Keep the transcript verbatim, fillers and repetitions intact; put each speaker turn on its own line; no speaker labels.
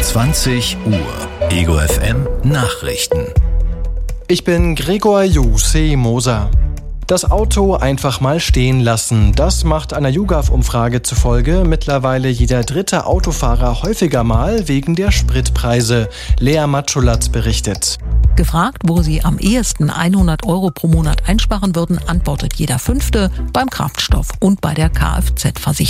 zwanzig Uhr. Ego F M Nachrichten.
Ich bin Gregor Jusse-Moser. Das Auto einfach mal stehen lassen, das macht einer YouGov-Umfrage zufolge mittlerweile jeder dritte Autofahrer häufiger mal wegen der Spritpreise. Lea Matschulatz berichtet.
Gefragt, wo sie am ehesten hundert Euro pro Monat einsparen würden, antwortet jeder Fünfte beim Kraftstoff und bei der Kfz-Versicherung.